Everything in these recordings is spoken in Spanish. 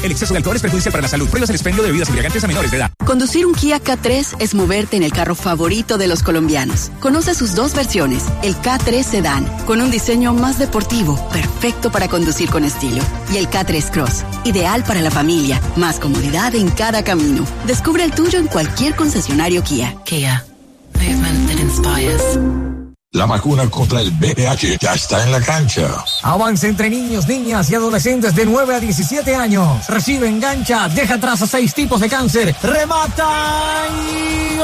El exceso de alcohol es perjudicial para la salud. Prohíbas el expendio de bebidas embriagantes a menores de edad. Conducir un Kia K3 es moverte en el carro favorito de los colombianos. Conoce sus dos versiones. El K3 Sedan, con un diseño más deportivo, perfecto para conducir con estilo. Y el K3 Cross, ideal para la familia. Más comodidad en cada camino. Descubre el tuyo en cualquier concesionario Kia. Kia. Movement that inspires. La vacuna contra el VIH ya está en la cancha. Avance entre niños, niñas y adolescentes de 9 a 17 años. Recibe, engancha, deja atrás a 6 tipos de cáncer. ¡Remata y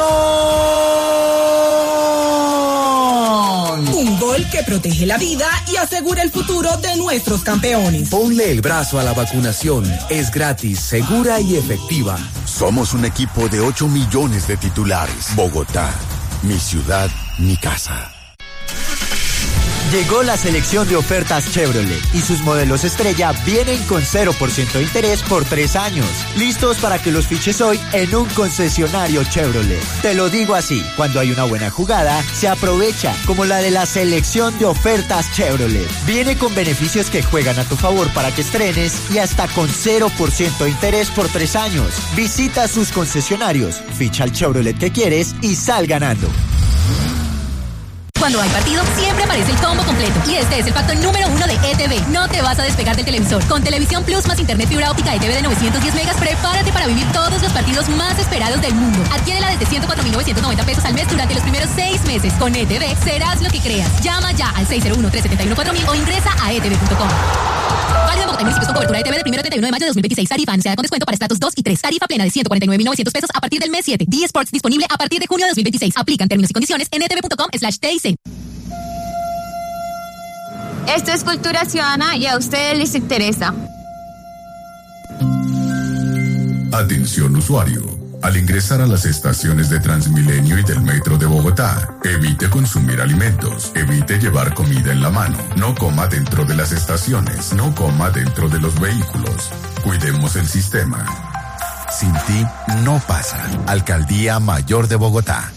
gol! Un gol que protege la vida y asegura el futuro de nuestros campeones. Ponle el brazo a la vacunación. Es gratis, segura y efectiva. Somos un equipo de 8 millones de titulares. Bogotá, mi ciudad, mi casa. Llegó la selección de ofertas Chevrolet y sus modelos estrella vienen con 0% de interés por 3 años. Listos para que los fiches hoy en un concesionario Chevrolet. Te lo digo así, cuando hay una buena jugada, se aprovecha, como la de la selección de ofertas Chevrolet. Viene con beneficios que juegan a tu favor para que estrenes y hasta con 0% de interés por 3 años. Visita sus concesionarios, ficha el Chevrolet que quieres y sal ganando. Cuando hay partido, siempre aparece el combo completo. Y este es el factor número 1 de ETV. No te vas a despegar del televisor. Con Televisión Plus más Internet fibra óptica ETV de 910 megas, prepárate para vivir todos los partidos más esperados del mundo. Adquiérela desde 104.990 pesos al mes durante los primeros 6 meses. Con ETV, serás lo que creas. Llama ya al 601-371-4000 o ingresa a etv.com. Válido en Bogotá y municipios con cobertura ETV del 1 al 31 de mayo de 2026. Tarifa anunciada con descuento para estratos 2 y 3. Tarifa plena de 149.900 pesos a partir del mes 7. D-Sports disponible a partir de junio de 2026. Aplican términos y condiciones en etv.com/TIC. Esto es Cultura Ciudadana y a ustedes les interesa. Atención usuario. Al ingresar a las estaciones de Transmilenio y del Metro de Bogotá, evite consumir alimentos, evite llevar comida en la mano, no coma dentro de las estaciones, no coma dentro de los vehículos. Cuidemos el sistema. Sin ti no pasa. Alcaldía Mayor de Bogotá.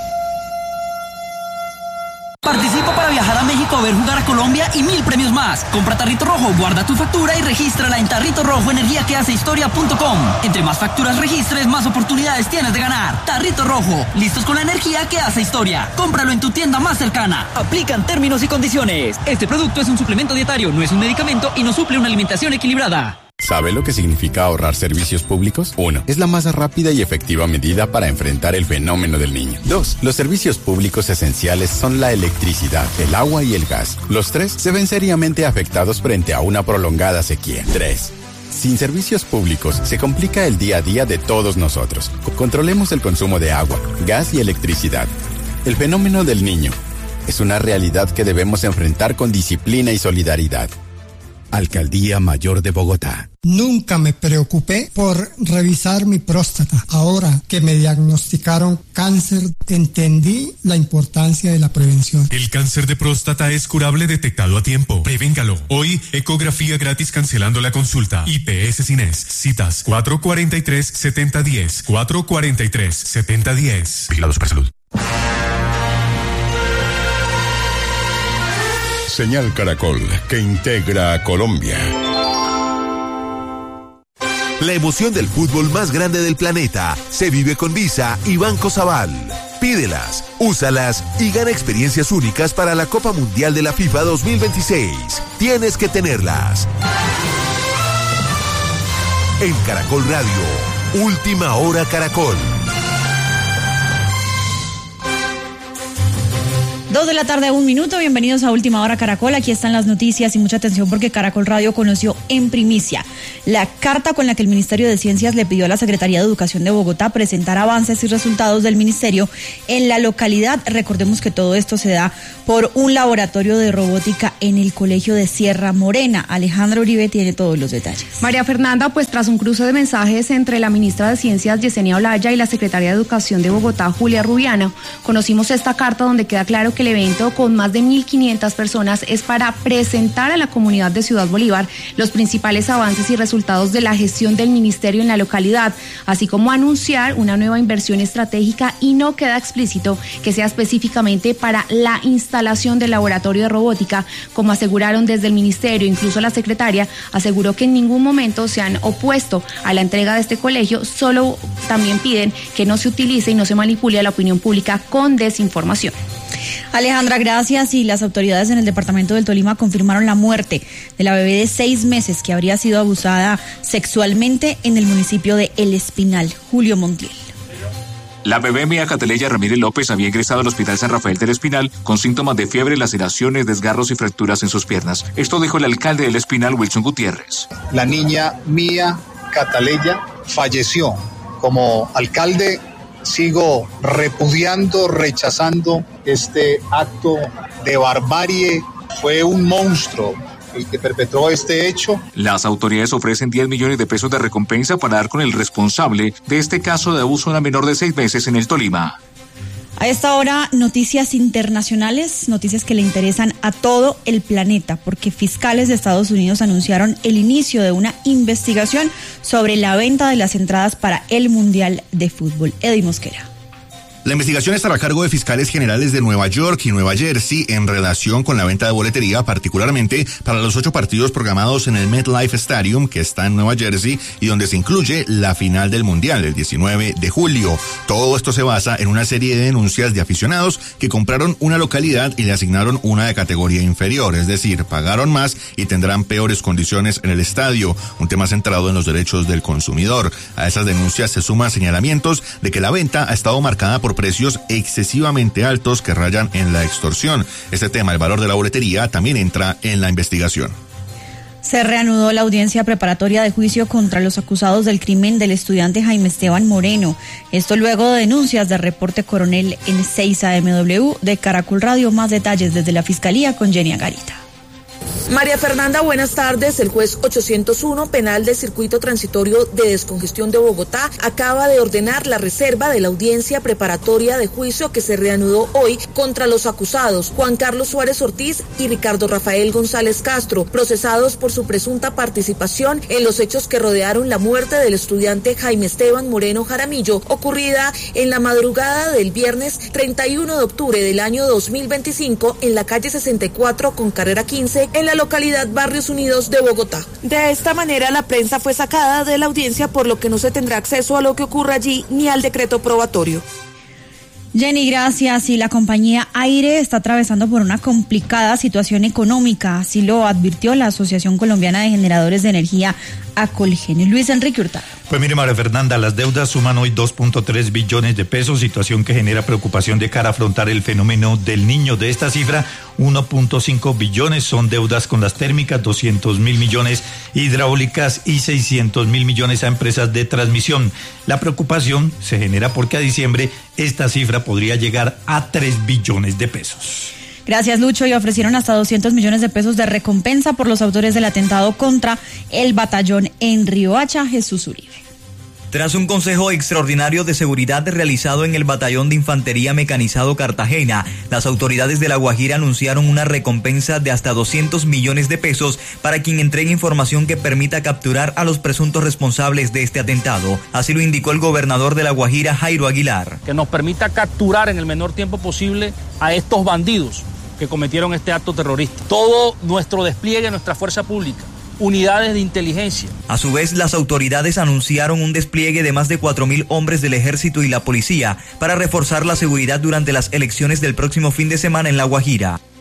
Participa para viajar a México a ver jugar a Colombia y 1000 premios más. Compra Tarrito Rojo, guarda tu factura y regístrala en Tarrito Rojo energiaquehacehistoria.com. Entre más facturas registres, más oportunidades tienes de ganar. Tarrito Rojo, listos con la energía que hace historia. Cómpralo en tu tienda más cercana. Aplican términos y condiciones. Este producto es un suplemento dietario, no es un medicamento y no suple una alimentación equilibrada. ¿Sabe lo que significa ahorrar servicios públicos? 1. Es la más rápida y efectiva medida para enfrentar el fenómeno del niño. 2. Los servicios públicos esenciales son la electricidad, el agua y el gas. Los 3 se ven seriamente afectados frente a una prolongada sequía. 3. Sin servicios públicos se complica el día a día de todos nosotros. Controlemos el consumo de agua, gas y electricidad. El fenómeno del niño es una realidad que debemos enfrentar con disciplina y solidaridad. Alcaldía Mayor de Bogotá. Nunca me preocupé por revisar mi próstata. Ahora que me diagnosticaron cáncer, entendí la importancia de la prevención. El cáncer de próstata es curable detectado a tiempo. Prevéngalo. Hoy, ecografía gratis cancelando la consulta. IPS Cines. Citas 443-7010. 443-7010. Vigilado Supersalud. Señal Caracol, que integra a Colombia. La emoción del fútbol más grande del planeta se vive con Visa y Banco Sabal. Pídelas, úsalas y gana experiencias únicas para la Copa Mundial de la FIFA 2026. Tienes que tenerlas. En Caracol Radio, Última Hora Caracol. 2 de la tarde, 1 minuto. Bienvenidos a Última Hora Caracol. Aquí están las noticias y mucha atención porque Caracol Radio conoció en primicia la carta con la que el Ministerio de Ciencias le pidió a la Secretaría de Educación de Bogotá presentar avances y resultados del ministerio en la localidad. Recordemos que todo esto se da por un laboratorio de robótica en el Colegio de Sierra Morena. Alejandra Uribe tiene todos los detalles. María Fernanda, pues tras un cruce de mensajes entre la ministra de Ciencias, Yesenia Olaya, y la secretaria de Educación de Bogotá, Julia Rubiano, conocimos esta carta donde queda claro que que el evento con más de 1.500 personas es para presentar a la comunidad de Ciudad Bolívar los principales avances y resultados de la gestión del ministerio en la localidad, así como anunciar una nueva inversión estratégica, y no queda explícito que sea específicamente para la instalación del laboratorio de robótica, como aseguraron desde el ministerio. Incluso la secretaria aseguró que en ningún momento se han opuesto a la entrega de este colegio, solo también piden que no se utilice y no se manipule a la opinión pública con desinformación. Alejandra, gracias. Y las autoridades en el departamento del Tolima confirmaron la muerte de la bebé de 6 meses que habría sido abusada sexualmente en el municipio de El Espinal. Julio Montiel. La bebé Mía Cataleya Ramírez López había ingresado al Hospital San Rafael del Espinal con síntomas de fiebre, laceraciones, desgarros y fracturas en sus piernas. Esto dijo el alcalde del Espinal, Wilson Gutiérrez. La niña Mía Cataleya falleció. Como alcalde sigo repudiando, rechazando este acto de barbarie. Fue un monstruo el que perpetró este hecho. Las autoridades ofrecen 10 millones de pesos de recompensa para dar con el responsable de este caso de abuso a una menor de 6 meses en el Tolima. A esta hora, noticias internacionales, noticias que le interesan a todo el planeta, porque fiscales de Estados Unidos anunciaron el inicio de una investigación sobre la venta de las entradas para el Mundial de Fútbol. Eddie Mosquera. La investigación estará a cargo de fiscales generales de Nueva York y Nueva Jersey en relación con la venta de boletería, particularmente para los 8 partidos programados en el MetLife Stadium, que está en Nueva Jersey, y donde se incluye la final del Mundial, el 19 de julio. Todo esto se basa en una serie de denuncias de aficionados que compraron una localidad y le asignaron una de categoría inferior, es decir, pagaron más y tendrán peores condiciones en el estadio, un tema centrado en los derechos del consumidor. A esas denuncias se suman señalamientos de que la venta ha estado marcada por precios excesivamente altos que rayan en la extorsión. Este tema, el valor de la boletería, también entra en la investigación. Se reanudó la audiencia preparatoria de juicio contra los acusados del crimen del estudiante Jaime Esteban Moreno. Esto luego de denuncias de Reporte Coronel en 6 AMW de Caracol Radio. Más detalles desde la Fiscalía con Jenny Agarita. María Fernanda, buenas tardes. El juez 801 penal del Circuito Transitorio de Descongestión de Bogotá acaba de ordenar la reserva de la audiencia preparatoria de juicio que se reanudó hoy contra los acusados Juan Carlos Suárez Ortiz y Ricardo Rafael González Castro, procesados por su presunta participación en los hechos que rodearon la muerte del estudiante Jaime Esteban Moreno Jaramillo, ocurrida en la madrugada del viernes 31 de octubre del año 2025 en la calle 64 con carrera 15 en la localidad Barrios Unidos de Bogotá. De esta manera, la prensa fue sacada de la audiencia, por lo que no se tendrá acceso a lo que ocurra allí ni al decreto probatorio. Jenny, gracias. Y la compañía Aire está atravesando por una complicada situación económica, así lo advirtió la Asociación Colombiana de Generadores de Energía, Acolgen. Luis Enrique Hurtado. Pues mire, María Fernanda, las deudas suman hoy 2.3 billones de pesos, situación que genera preocupación de cara a afrontar el fenómeno del Niño. De esta cifra, 1.5 billones son deudas con las térmicas, 200.000 millones hidráulicas y 600.000 millones a empresas de transmisión. La preocupación se genera porque a diciembre esta cifra podría llegar a 3 billones de pesos. Gracias, Lucho. Y ofrecieron hasta 200 millones de pesos de recompensa por los autores del atentado contra el batallón en Riohacha. Jesús Uribe. Tras un consejo extraordinario de seguridad realizado en el Batallón de Infantería Mecanizado Cartagena, las autoridades de La Guajira anunciaron una recompensa de hasta 200 millones de pesos para quien entregue información que permita capturar a los presuntos responsables de este atentado. Así lo indicó el gobernador de La Guajira, Jairo Aguilar. Que nos permita capturar en el menor tiempo posible a estos bandidos que cometieron este acto terrorista. Todo nuestro despliegue, nuestra fuerza pública, unidades de inteligencia. A su vez, las autoridades anunciaron un despliegue de más de 4.000 hombres del ejército y la policía para reforzar la seguridad durante las elecciones del próximo fin de semana en La Guajira.